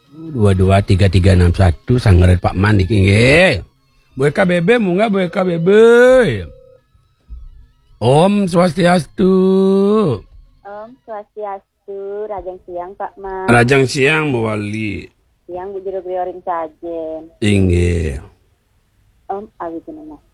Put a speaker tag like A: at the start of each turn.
A: 223361 sanggaran Pak Man iki nggih. Bu KBB munggah Bu KBB. Om Swastiastu.
B: Om Swastiastu, Rajang Siang Pak Man.
A: Rajang Siang Bu Wali.
B: Siang Bu Juru Grioring Sajen.
A: Inggih.
B: Om Awituna